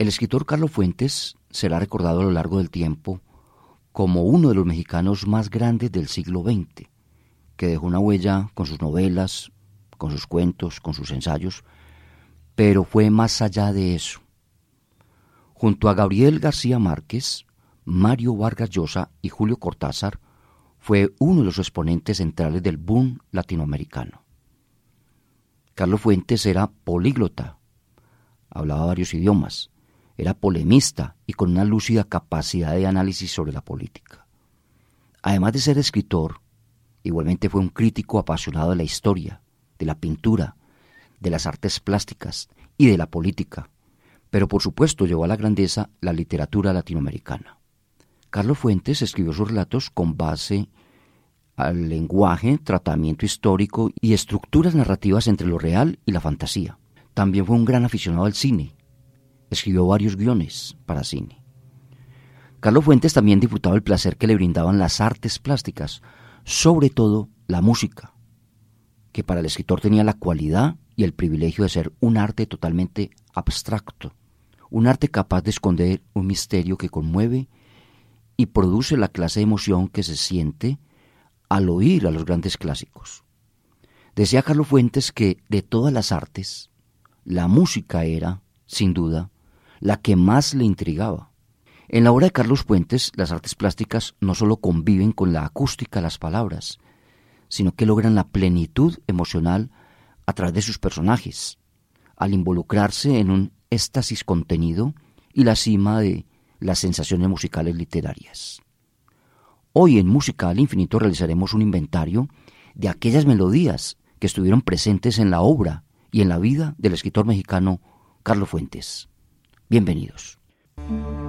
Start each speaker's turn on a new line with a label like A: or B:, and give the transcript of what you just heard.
A: El escritor Carlos Fuentes será recordado a lo largo del tiempo como uno de los mexicanos más grandes del siglo XX, que dejó una huella con sus novelas, con sus cuentos, con sus ensayos, pero fue más allá de eso. Junto a Gabriel García Márquez, Mario Vargas Llosa y Julio Cortázar, fue uno de los exponentes centrales del boom latinoamericano. Carlos Fuentes era políglota, hablaba varios idiomas, era polemista y con una lúcida capacidad de análisis sobre la política. Además de ser escritor, igualmente fue un crítico apasionado de la historia, de la pintura, de las artes plásticas y de la política, pero por supuesto llevó a la grandeza la literatura latinoamericana. Carlos Fuentes escribió sus relatos con base al lenguaje, tratamiento histórico y estructuras narrativas entre lo real y la fantasía. También fue un gran aficionado al cine. Escribió varios guiones para cine. Carlos Fuentes también disfrutaba el placer que le brindaban las artes plásticas, sobre todo la música, que para el escritor tenía la cualidad y el privilegio de ser un arte totalmente abstracto, un arte capaz de esconder un misterio que conmueve y produce la clase de emoción que se siente al oír a los grandes clásicos. Decía Carlos Fuentes que de todas las artes, la música era, sin duda, la que más le intrigaba. En la obra de Carlos Fuentes, las artes plásticas no solo conviven con la acústica de las palabras, sino que logran la plenitud emocional a través de sus personajes, al involucrarse en un éxtasis contenido y la cima de las sensaciones musicales literarias. Hoy en Música al Infinito realizaremos un inventario de aquellas melodías que estuvieron presentes en la obra y en la vida del escritor mexicano Carlos Fuentes. Bienvenidos.